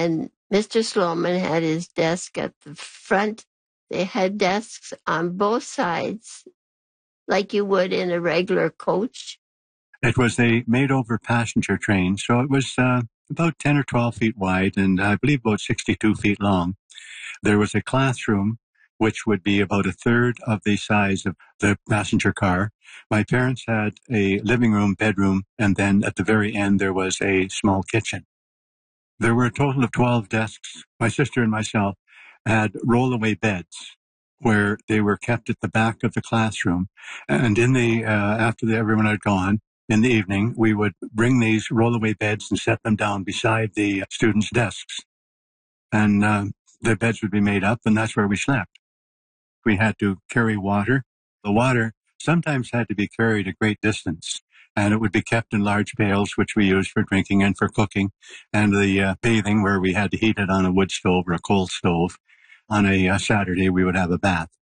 And Mr. Sloman had his desk at the front. They had desks on both sides, like you would in a regular coach. It was a made-over passenger train, so it was about 10 or 12 feet wide and I believe about 62 feet long. There was a classroom, which would be about a third of the size of the passenger car. My parents had a living room, bedroom, and then at the very end there was a small kitchen. There were a total of 12 desks. My sister and myself had rollaway beds where they were kept at the back of the classroom. And in the after everyone had gone, in the evening, we would bring these rollaway beds and set them down beside the students' desks. And the beds would be made up, and that's where we slept. We had to carry water. The water sometimes had to be carried a great distance, and it would be kept in large pails, which we used for drinking and for cooking, and the bathing, where we had to heat it on a wood stove or a coal stove. On a Saturday, we would have a bath.